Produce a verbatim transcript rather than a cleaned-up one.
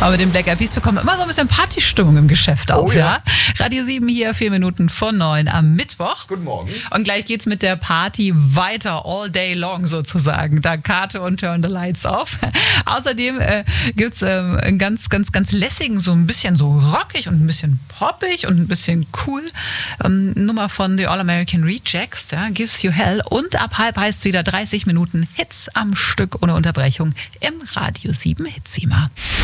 Aber mit den Black Eyed Peas bekommen wir immer so ein bisschen Partystimmung im Geschäft auf, Oh ja. ja? Radio sieben hier, vier Minuten vor neun am Mittwoch. Guten Morgen. Und gleich geht's mit der Party weiter, all day long sozusagen. Da Karte und Turn the Lights Off. Außerdem äh, gibt's ähm, einen ganz, ganz, ganz lässigen, so ein bisschen so rockig und ein bisschen poppig und ein bisschen cool. Ähm, Nummer von The All American Rejects, ja, Gives You Hell. Und ab halb heißt es wieder dreißig Minuten Hits am Stück ohne Unterbrechung im Radio sieben Hitsima.